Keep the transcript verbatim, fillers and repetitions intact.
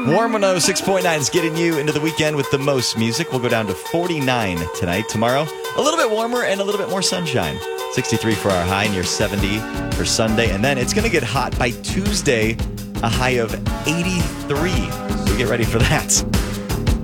Warm one oh six point nine is getting you into the weekend with the most music. We'll go down to forty-nine tonight. Tomorrow, a little bit warmer and a little bit more sunshine. sixty-three for our high, near seventy for Sunday. And then it's going to get hot by Tuesday, a high of eighty-three. So get ready for that.